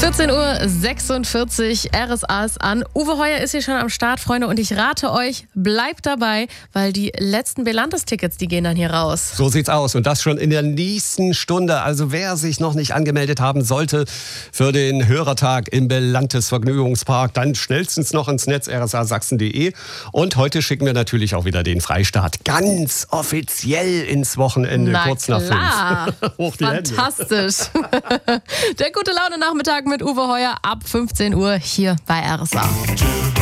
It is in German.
14:46 Uhr, RSA ist an. Uwe Heuer ist hier schon am Start, Freunde, und ich rate euch, bleibt dabei, weil die letzten Belantes-Tickets, die gehen dann hier raus. So sieht's aus und das schon in der nächsten Stunde. Also wer sich noch nicht angemeldet haben sollte für den Hörertag im Belantes Vergnügungspark, dann schnellstens noch ins Netz rsasachsen.de. Und heute schicken wir natürlich auch wieder den Freistart ganz offiziell ins Wochenende, kurz nach 5. Hoch die Hände. Fantastisch. Der gute Laune-Nachmittag mit Uwe Heuer ab 15 Uhr hier bei RSA.